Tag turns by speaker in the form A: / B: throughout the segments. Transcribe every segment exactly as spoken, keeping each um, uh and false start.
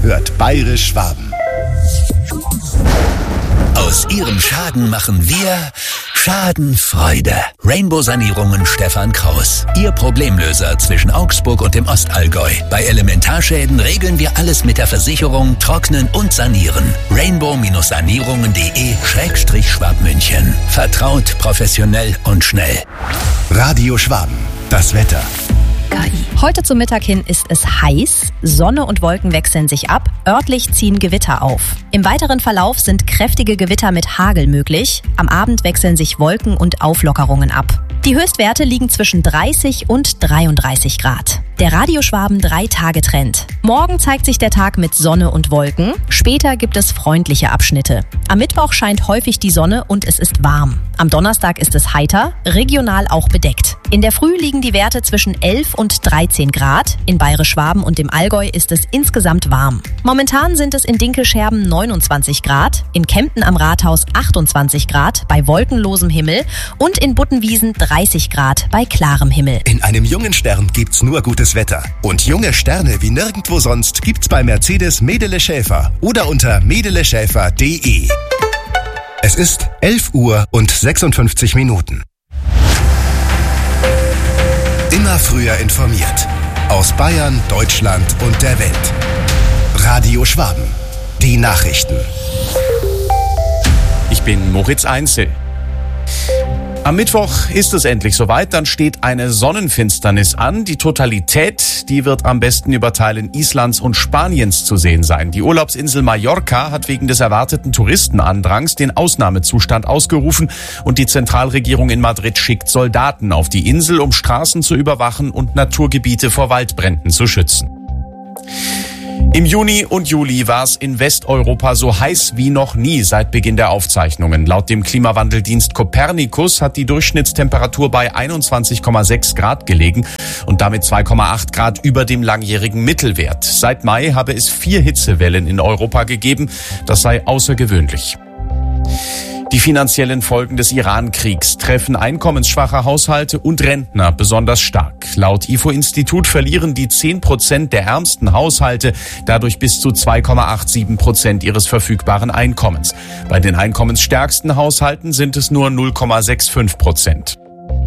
A: hört Bayerisch Schwaben.
B: Aus Ihrem Schaden machen wir Schadenfreude. Rainbow Sanierungen Stefan Kraus. Ihr Problemlöser zwischen Augsburg und dem Ostallgäu. Bei Elementarschäden regeln wir alles mit der Versicherung, trocknen und sanieren. rainbow-sanierungen.de Schrägstrich Schwabmünchen. Vertraut, professionell und schnell.
A: Radio Schwaben. Das Wetter.
C: Heute zum Mittag hin ist es heiß, Sonne und Wolken wechseln sich ab, örtlich ziehen Gewitter auf. Im weiteren Verlauf sind kräftige Gewitter mit Hagel möglich, am Abend wechseln sich Wolken und Auflockerungen ab. Die Höchstwerte liegen zwischen dreißig und dreiunddreißig Grad. Der Radio Schwaben drei Tage Trend. Morgen zeigt sich der Tag mit Sonne und Wolken, später gibt es freundliche Abschnitte. Am Mittwoch scheint häufig die Sonne und es ist warm. Am Donnerstag ist es heiter, regional auch bedeckt. In der Früh liegen die Werte zwischen elf und dreizehn Grad. In Bayerisch Schwaben und dem Allgäu ist es insgesamt warm. Momentan sind es in Dinkelscherben neunundzwanzig Grad, in Kempten am Rathaus achtundzwanzig Grad bei wolkenlosem Himmel und in Buttenwiesen dreißig Grad bei klarem Himmel.
A: In einem jungen Stern gibt's nur gutes Wetter. Und junge Sterne wie nirgendwo sonst gibt's bei Mercedes Medele Schäfer oder unter medele schäfer punkt de. Es ist elf Uhr und sechsundfünfzig Minuten. Immer früher informiert. Aus Bayern, Deutschland und der Welt. Radio Schwaben. Die Nachrichten.
D: Ich bin Moritz Einzel. Am Mittwoch ist es endlich soweit, dann steht eine Sonnenfinsternis an. Die Totalität, die wird am besten über Teilen Islands und Spaniens zu sehen sein. Die Urlaubsinsel Mallorca hat wegen des erwarteten Touristenandrangs den Ausnahmezustand ausgerufen und die Zentralregierung in Madrid schickt Soldaten auf die Insel, um Straßen zu überwachen und Naturgebiete vor Waldbränden zu schützen. Im Juni und Juli war es in Westeuropa so heiß wie noch nie seit Beginn der Aufzeichnungen. Laut dem Klimawandeldienst Copernicus hat die Durchschnittstemperatur bei einundzwanzig Komma sechs Grad gelegen und damit zwei Komma acht Grad über dem langjährigen Mittelwert. Seit Mai habe es vier Hitzewellen in Europa gegeben. Das sei außergewöhnlich. Die finanziellen Folgen des Iran-Kriegs treffen einkommensschwache Haushalte und Rentner besonders stark. Laut I F O-Institut verlieren die zehn Prozent der ärmsten Haushalte dadurch bis zu zwei Komma siebenundachtzig Prozent ihres verfügbaren Einkommens. Bei den einkommensstärksten Haushalten sind es nur null Komma fünfundsechzig Prozent.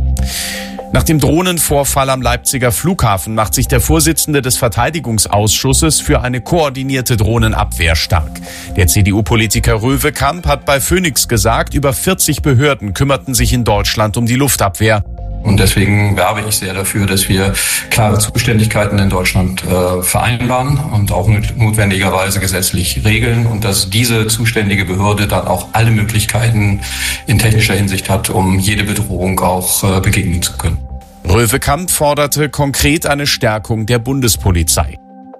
D: Nach dem Drohnenvorfall am Leipziger Flughafen macht sich der Vorsitzende des Verteidigungsausschusses für eine koordinierte Drohnenabwehr stark. Der C D U-Politiker Röwekamp hat bei Phoenix gesagt, über vierzig Behörden kümmerten sich in Deutschland um die Luftabwehr.
E: Und deswegen werbe ich sehr dafür, dass wir klare Zuständigkeiten in Deutschland äh, vereinbaren und auch mit notwendigerweise gesetzlich regeln und dass diese zuständige Behörde dann auch alle Möglichkeiten in technischer Hinsicht hat, um jede Bedrohung auch äh, begegnen zu können.
D: Röwekamp forderte konkret eine Stärkung der Bundespolizei.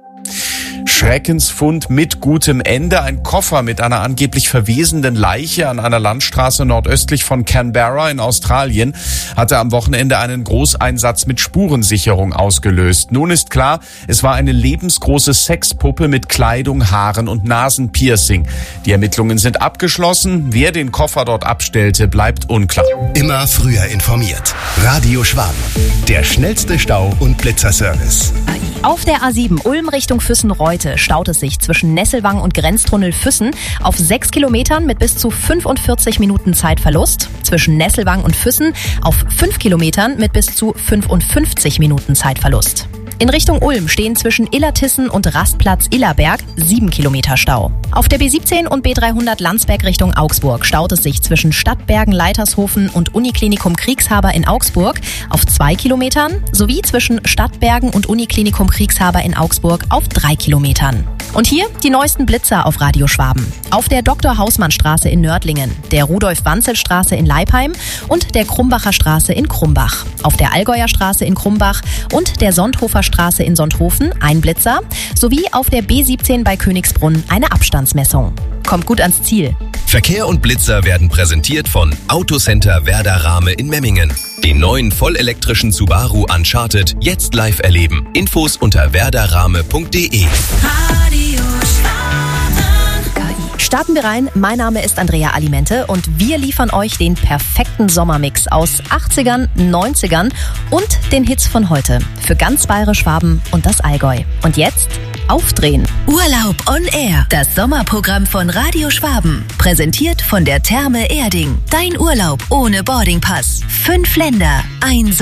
D: Schreckensfund mit gutem Ende. Ein Koffer mit einer angeblich verwesenden Leiche an einer Landstraße nordöstlich von Canberra in Australien hatte am Wochenende einen Großeinsatz mit Spurensicherung ausgelöst. Nun ist klar, es war eine lebensgroße Sexpuppe mit Kleidung, Haaren und Nasenpiercing. Die Ermittlungen sind abgeschlossen. Wer den Koffer dort abstellte, bleibt unklar.
A: Immer früher informiert. Radio Schwaben. Der schnellste Stau- und Blitzerservice.
C: Auf der A sieben Ulm Richtung Füssen-Reute staut es sich zwischen Nesselwang und Grenztunnel Füssen auf sechs Kilometern mit bis zu fünfundvierzig Minuten Zeitverlust. Zwischen Nesselwang und Füssen auf fünf Kilometern mit bis zu fünfundfünfzig Minuten Zeitverlust. In Richtung Ulm stehen zwischen Illertissen und Rastplatz Illerberg sieben Kilometer Stau. Auf der B siebzehn und B dreihundert Landsberg Richtung Augsburg staut es sich zwischen Stadtbergen, Leitershofen und Uniklinikum Kriegshaber in Augsburg auf zwei Kilometern sowie zwischen Stadtbergen und Uniklinikum Kriegshaber in Augsburg auf drei Kilometern. Und hier die neuesten Blitzer auf Radio Schwaben. Auf der Doktor-Hausmann-Straße in Nördlingen, der Rudolf-Wanzel-Straße in Leipheim und der Krumbacher Straße in Krumbach. Auf der Allgäuer Straße in Krumbach und der Sonthofer Straße in Sonthofen ein Blitzer sowie auf der B siebzehn bei Königsbrunn eine Abstandsmessung. Kommt gut ans Ziel.
B: Verkehr und Blitzer werden präsentiert von Autocenter Werder Rahme in Memmingen. Den neuen vollelektrischen Subaru Uncharted jetzt live erleben. Infos unter werderrahme punkt de.
C: Starten wir rein. Mein Name ist Andrea Alimente und wir liefern euch den perfekten Sommermix aus achtzigern, neunzigern und den Hits von heute für ganz Bayerisch-Schwaben und das Allgäu. Und jetzt aufdrehen.
B: Urlaub on Air, das Sommerprogramm von Radio Schwaben. Präsentiert von der Therme Erding. Dein Urlaub ohne Boardingpass. Fünf Länder, ein